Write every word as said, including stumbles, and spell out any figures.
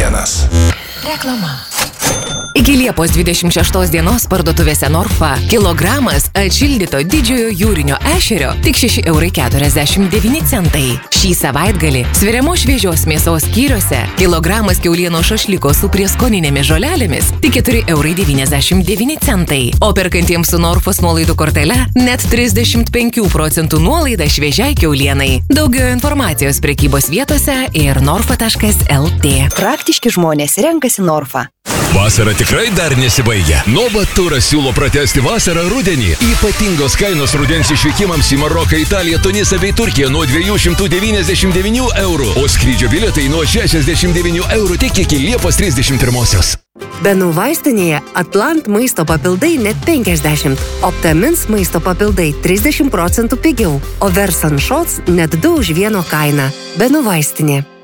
vienas. Reklama. Iki Liepos dvidešimt šeštos dienos parduotuvėse Norfa kilogramas atšildyto didžiojo jūrinio ešerio tik šeši eurai keturiasdešimt devyni centai. Šį savaitgalį sveriamos šviežios mėsos skyriuose kilogramas kiaulieno šašliko su prieskoninėmis žolelėmis tik keturi eurai devyniasdešimt devyni centai. O perkantiems su Norfos nuolaidų kortele net trisdešimt penkių procentų nuolaida šviežiai kiaulienai. Daugiau informacijos prekybos vietose ir norfa taškas lt. Praktiški žmonės renkasi Norfa. Vasara tikrai dar nesibaigia. Nova Turas siūlo pratęsti vasarą rudenį. Ypatingos kainos rudens išvykimams į Maroką, Italiją, Tunisą bei Turkiją nuo dviejų šimtų devyniasdešimt devynių eurų, o skrydžio bilietai nuo šešiasdešimt devynių eurų tik iki Liepos trisdešimt pirmosios. Benų vaistinėje Atlant maisto papildai net penkiasdešimt, Optamins maisto papildai trisdešimt procentų pigiau, o Versan Shots net du už vieno kainą. Benų vaistinė.